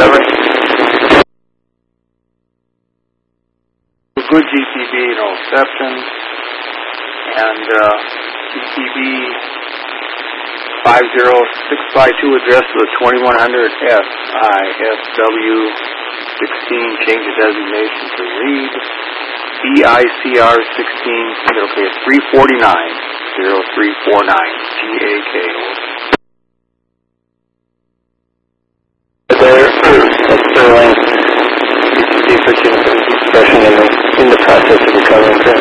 Good GTB, no exceptions. And GTB 50652 address to the 2100 FISW 16, change the designation to read. BICR 16, okay, 349 0349 GAK. There, that's Sterling. GTB 13 expression in the process of recovering.